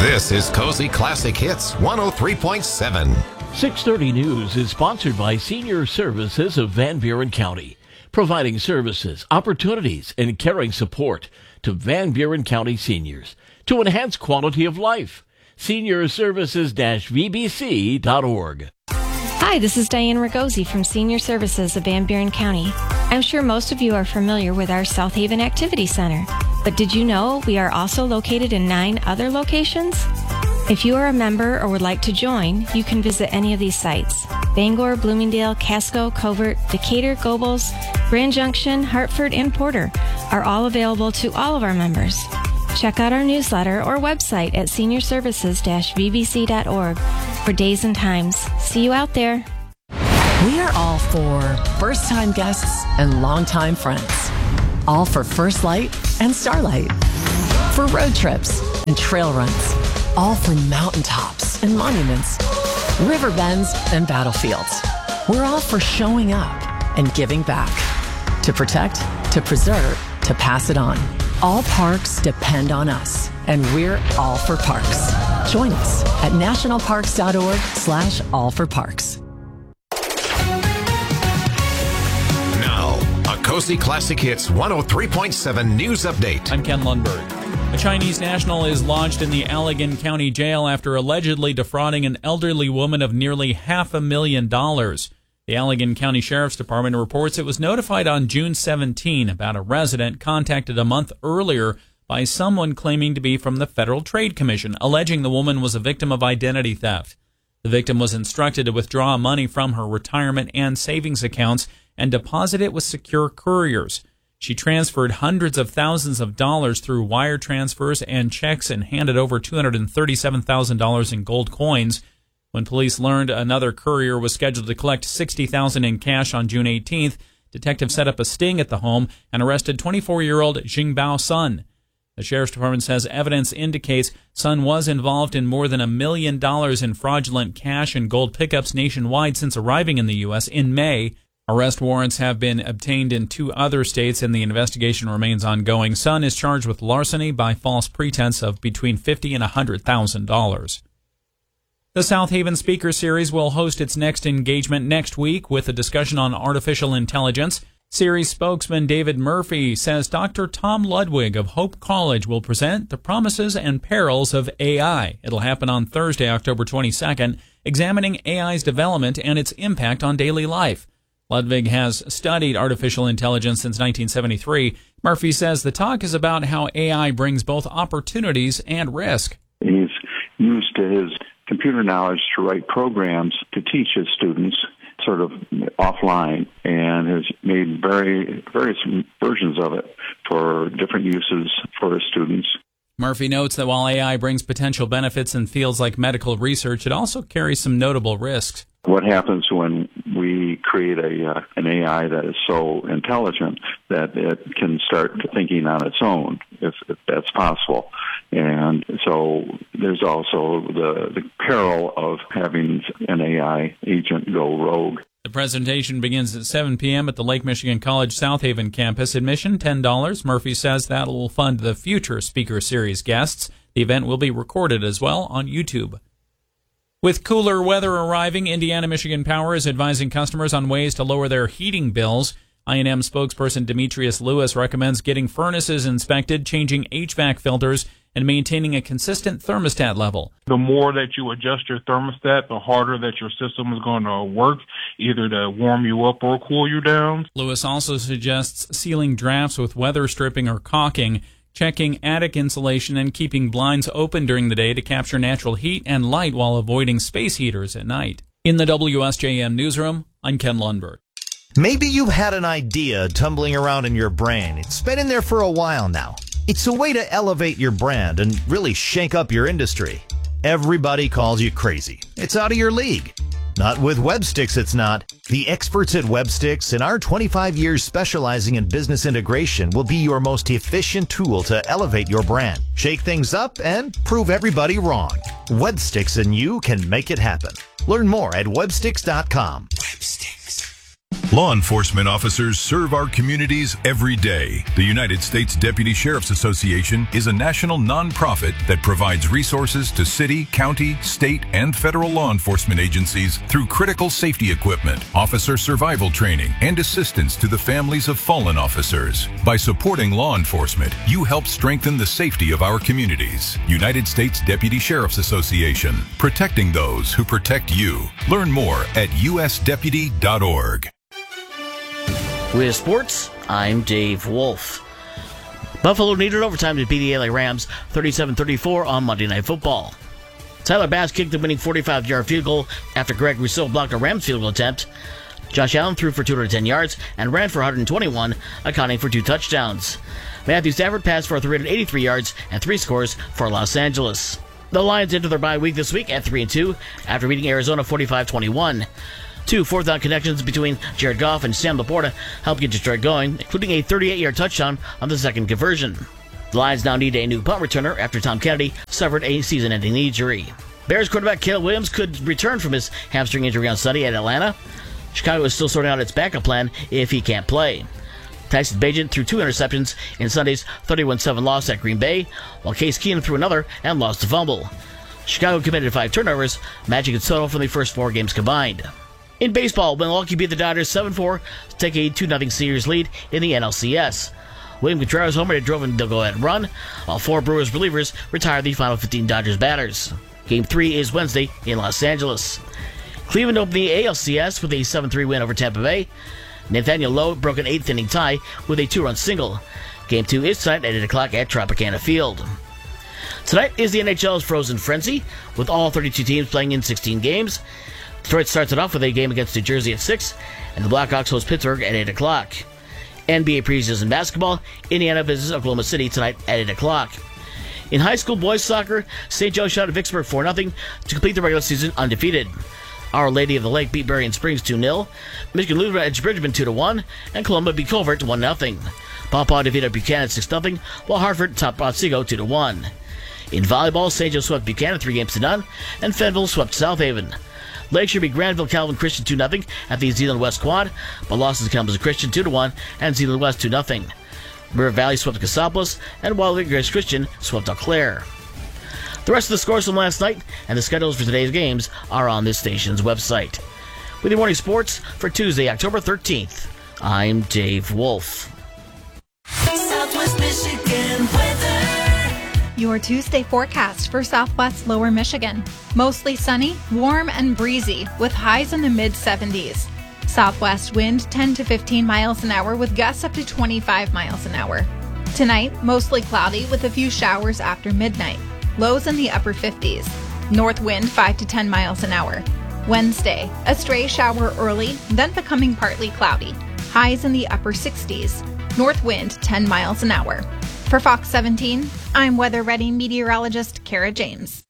This is Cozy Classic Hits 103.7. 630 News is sponsored by Senior Services of Van Buren County, providing services, opportunities, and caring support to Van Buren County seniors to enhance quality of life. SeniorServices-VBC.org. Hi, this is Diane Ragosi from Senior Services of Van Buren County. I'm sure most of you are familiar with our South Haven Activity Center, but did you know we are also located in 9 other locations? If you are a member or would like to join, you can visit any of these sites. Bangor, Bloomingdale, Casco, Covert, Decatur, Gobles, Grand Junction, Hartford, and Porter are all available to all of our members. Check out our newsletter or website at seniorservices-vbc.org for days and times. See you out there. We are all for first-time guests and longtime friends. All for First Light and Starlight. For road trips and trail runs. All for mountaintops and monuments, river bends and battlefields. We're all for showing up and giving back. To protect, to preserve, to pass it on. All parks depend on us, and we're all for parks. Join us at nationalparks.org/allforparks. Now, a Cozy Classic Hits 103.7 news update. I'm Ken Lundberg. A Chinese national is lodged in the Allegan County Jail after allegedly defrauding an elderly woman of nearly $500,000. The Allegan County Sheriff's Department reports it was notified on June 17 about a resident contacted a month earlier by someone claiming to be from the Federal Trade Commission, alleging the woman was a victim of identity theft. The victim was instructed to withdraw money from her retirement and savings accounts and deposit it with secure couriers. She transferred hundreds of thousands of dollars through wire transfers and checks and handed over $237,000 in gold coins. When police learned another courier was scheduled to collect $60,000 in cash on June 18th, detectives set up a sting at the home and arrested 24-year-old Jingbao Sun. The Sheriff's Department says evidence indicates Sun was involved in more than $1 million in fraudulent cash and gold pickups nationwide since arriving in the U.S. in May. Arrest warrants have been obtained in 2 other states, and the investigation remains ongoing. Sun is charged with larceny by false pretense of between $50,000 and $100,000. The South Haven Speaker Series will host its next engagement next week with a discussion on artificial intelligence. Series spokesman David Murphy says Dr. Tom Ludwig of Hope College will present the promises and perils of AI. It'll happen on Thursday, October 22nd, examining AI's development and its impact on daily life. Ludwig has studied artificial intelligence since 1973. Murphy says the talk is about how AI brings both opportunities and risk. He's used his computer knowledge to write programs to teach his students sort of offline, and has made various versions of it for different uses for his students. Murphy notes that while AI brings potential benefits in fields like medical research, it also carries some notable risks. What happens when we create an AI that is so intelligent that it can start thinking on its own, if that's possible? And so there's also the peril of having an AI agent go rogue. The presentation begins at 7 p.m. at the Lake Michigan College South Haven campus. Admission, $10. Murphy says that will fund the future Speaker Series guests. The event will be recorded as well on YouTube. With cooler weather arriving, Indiana Michigan Power is advising customers on ways to lower their heating bills. I&M spokesperson Demetrius Lewis recommends getting furnaces inspected, changing HVAC filters, and maintaining a consistent thermostat level. The more that you adjust your thermostat, the harder that your system is going to work, either to warm you up or cool you down. Lewis also suggests sealing drafts with weather stripping or caulking, checking attic insulation, and keeping blinds open during the day to capture natural heat and light while avoiding space heaters at night. In the WSJM newsroom, I'm Ken Lundberg. Maybe you've had an idea tumbling around in your brain. It's been in there for a while now. It's a way to elevate your brand and really shake up your industry. Everybody calls you crazy. It's out of your league. Not with Websticks, it's not. The experts at Websticks and our 25 years specializing in business integration will be your most efficient tool to elevate your brand, shake things up, and prove everybody wrong. Websticks and you can make it happen. Learn more at websticks.com. Websticks. Law enforcement officers serve our communities every day. The United States Deputy Sheriff's Association is a national nonprofit that provides resources to city, county, state, and federal law enforcement agencies through critical safety equipment, officer survival training, and assistance to the families of fallen officers. By supporting law enforcement, you help strengthen the safety of our communities. United States Deputy Sheriff's Association, protecting those who protect you. Learn more at usdeputy.org. With sports, I'm Dave Wolf. Buffalo needed overtime to beat the LA Rams 37-34 on Monday Night Football. Tyler Bass kicked the winning 45-yard field goal after Greg Rousseau blocked a Rams field goal attempt. Josh Allen threw for 210 yards and ran for 121, accounting for 2 touchdowns. Matthew Stafford passed for 383 yards and 3 scores for Los Angeles. The Lions enter their bye week this week at 3-2 after beating Arizona 45-21. 2 fourth-down connections between Jared Goff and Sam Laporta helped get Detroit going, including a 38-yard touchdown on the second conversion. The Lions now need a new punt returner after Tom Kennedy suffered a season-ending knee injury. Bears quarterback Caleb Williams could return from his hamstring injury on Sunday at Atlanta. Chicago is still sorting out its backup plan if he can't play. Tyson Bagent threw 2 interceptions in Sunday's 31-7 loss at Green Bay, while Case Keenum threw another and lost a fumble. Chicago committed 5 turnovers, matching its total from the first 4 games combined. In baseball, Milwaukee beat the Dodgers 7-4 to take a 2-0 series lead in the NLCS. William Contreras homered drove in the go-ahead run, while 4 Brewers relievers retired the final 15 Dodgers batters. Game 3 is Wednesday in Los Angeles. Cleveland opened the ALCS with a 7-3 win over Tampa Bay. Nathaniel Lowe broke an 8th-inning tie with a 2-run single. Game 2 is tonight at 8 o'clock at Tropicana Field. Tonight is the NHL's Frozen Frenzy, with all 32 teams playing in 16 games. Detroit starts it off with a game against New Jersey at 6, and the Blackhawks host Pittsburgh at 8 o'clock. NBA preseason basketball, Indiana visits Oklahoma City tonight at 8 o'clock. In high school boys soccer, St. Joe shot at Vicksburg 4-0 to complete the regular season undefeated. Our Lady of the Lake beat Berrien Springs 2-0. Michigan Lutheran edged Bridgman 2-1, and Columbia beat Covert 1-0. Paw Paw defeated Buchanan 6-0, while Hartford topped Otsego 2-1. In volleyball, St. Joe swept Buchanan 3-0, and Fenville swept South Haven. Lakeshore beat Granville Calvin Christian 2-0 at the Zeeland West Quad, but lost to Kalamazoo Christian 2-1 and Zeeland West 2-0. River Valley swept Cassopolis, and Wildwood Grace Christian swept Eau Claire. The rest of the scores from last night and the schedules for today's games are on this station's website. With your morning sports for Tuesday, October 13th, I'm Dave Wolf. Southwest Michigan weather. Your Tuesday forecast for Southwest Lower Michigan. Mostly sunny, warm, and breezy with highs in the mid-70s. Southwest wind 10 to 15 miles an hour with gusts up to 25 miles an hour. Tonight, mostly cloudy with a few showers after midnight. Lows in the upper 50s. North wind 5 to 10 miles an hour. Wednesday, a stray shower early, then becoming partly cloudy. Highs in the upper 60s. North wind 10 miles an hour. For Fox 17, I'm weather-ready meteorologist Kara James.